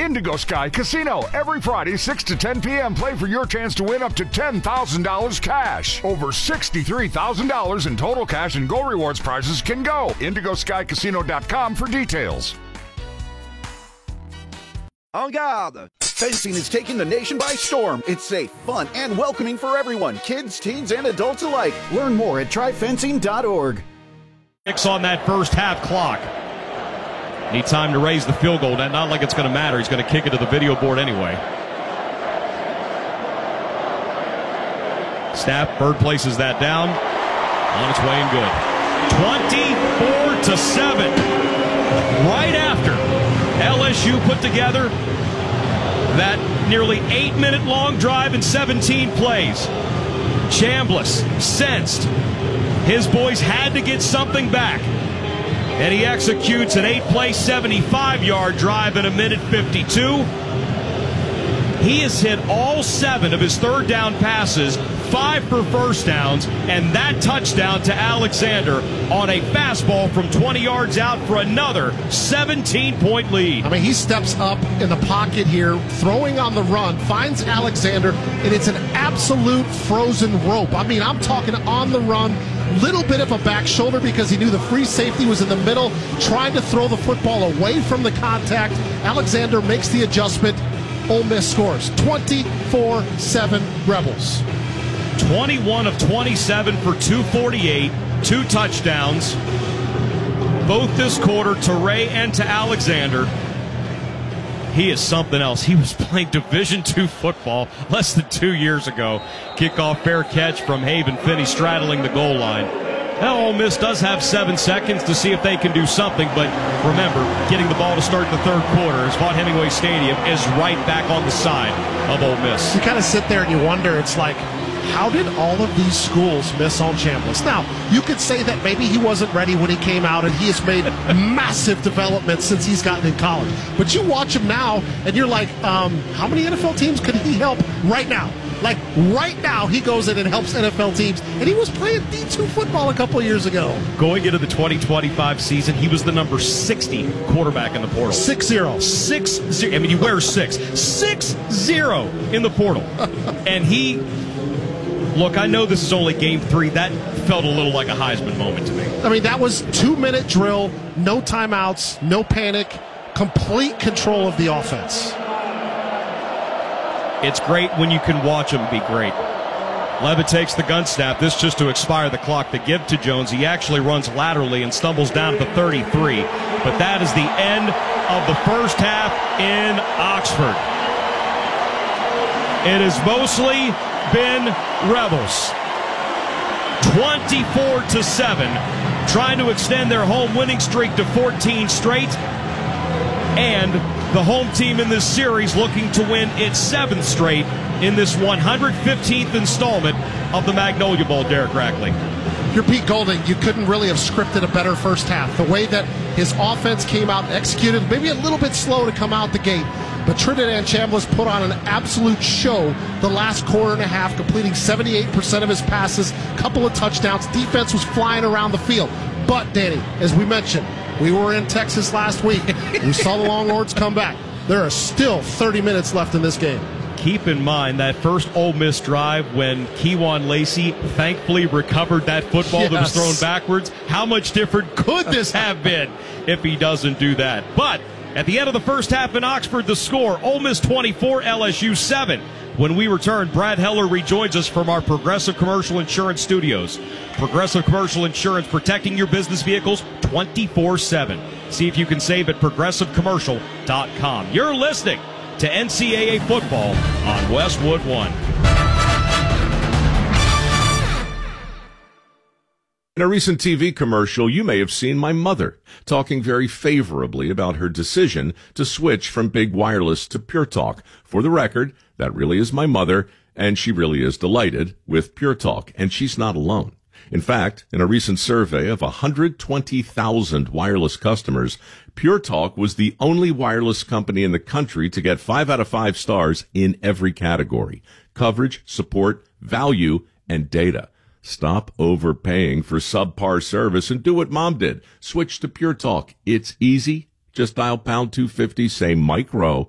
Indigo Sky Casino. Every Friday, 6 to 10 p.m. Play for your chance to win up to $10,000 cash. Over $63,000 in total cash and Go Rewards prizes can go. IndigoSkyCasino.com for details. En garde! Fencing is taking the nation by storm. It's safe, fun, and welcoming for everyone, kids, teens, and adults alike. Learn more at tryfencing.org. On that first half clock. Need time to raise the field goal. Not like it's going to matter. He's going to kick it to the video board anyway. Snap. Bird places that down. On its way and good. 24-7. Right after LSU put together that nearly 8-minute long drive in 17 plays. Chambliss sensed his boys had to get something back. And he executes an 8-play, 75-yard drive in a minute 52. He has hit all 7 of his third down passes, 5 for first downs, and that touchdown to Alexander on a fastball from 20 yards out for another 17-point lead. I mean, he steps up in the pocket here, throwing on the run, finds Alexander, and it's an absolute frozen rope. I mean, I'm talking on the run, little bit of a back shoulder because he knew the free safety was in the middle, trying to throw the football away from the contact. Alexander makes the adjustment. Ole Miss scores 24-7 Rebels. 21 of 27 for 248, 2 touchdowns. Both this quarter to Ray and to Alexander. He is something else. He was playing Division II football less than 2 years ago. Kickoff fair catch from Haven Finney straddling the goal line. Now Ole Miss does have 7 seconds to see if they can do something, but remember, getting the ball to start the third quarter as Vaught-Hemingway Stadium is right back on the side of Ole Miss. You kind of sit there and you wonder, it's like, how did all of these schools miss on Chambliss? Now, you could say that maybe he wasn't ready when he came out, and he has made massive development since he's gotten in college. But you watch him now, and you're like, how many NFL teams could he help right now? Like, right now, he goes in and helps NFL teams, and he was playing D2 football a couple of years ago. Going into the 2025 season, he was the number 60 quarterback in the portal. 6-0. 6-0. I mean, he wears 6. 6-0 in the portal. And he, look, I know this is only game 3. That felt a little like a Heisman moment to me. I mean, that was 2-minute drill, no timeouts, no panic, complete control of the offense. It's great when you can watch him be great. Levitt takes the gun snap. This just to expire the clock to give to Jones. He actually runs laterally and stumbles down to the 33. But that is the end of the first half in Oxford. It has mostly been Rebels. 24-7, trying to extend their home winning streak to 14 straight. And the home team in this series looking to win its 7th straight in this 115th installment of the Magnolia Bowl, Derek Rackley. You're Pete Golding. You couldn't really have scripted a better first half. The way that his offense came out and executed, maybe a little bit slow to come out the gate, but Trinidad Chambliss put on an absolute show the last quarter and a half, completing 78% of his passes, couple of touchdowns. Defense was flying around the field. But, Danny, as we mentioned, we were in Texas last week. We saw the Longhorns come back. There are still 30 minutes left in this game. Keep in mind that first Ole Miss drive when Kewan Lacey thankfully recovered that football that was thrown backwards. How much different could this have been if he doesn't do that? But at the end of the first half in Oxford, the score, Ole Miss 24, LSU 7. When we return, Brad Heller rejoins us from our Progressive Commercial Insurance studios. Progressive Commercial Insurance, protecting your business vehicles 24/7. See if you can save at progressivecommercial.com. You're listening to NCAA football on Westwood One. In a recent TV commercial, you may have seen my mother talking very favorably about her decision to switch from Big Wireless to Pure Talk. For the record, that really is my mother, and she really is delighted with Pure Talk, and she's not alone. In fact, in a recent survey of 120,000 wireless customers, Pure Talk was the only wireless company in the country to get 5 out of 5 stars in every category: coverage, support, value, and data. Stop overpaying for subpar service and do what Mom did. Switch to Pure Talk. It's easy. Just dial #250, say Mike Rowe,